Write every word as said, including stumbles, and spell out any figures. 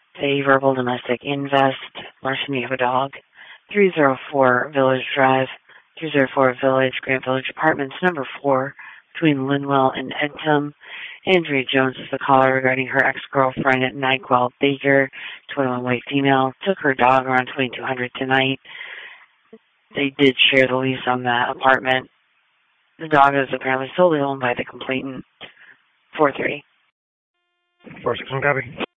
A verbal domestic invest. Larson, you have a dog. three oh four Village Drive, three oh four Village, Grant Village Apartments, number four, between Linwell and Edtom. Andrea Jones is the caller regarding her ex-girlfriend at Nyquil Baker, twenty-one white female. Took her dog around twenty-two hundred tonight. They did share the lease on that apartment. The dog is apparently solely owned by the complainant. four three. four six one, copy.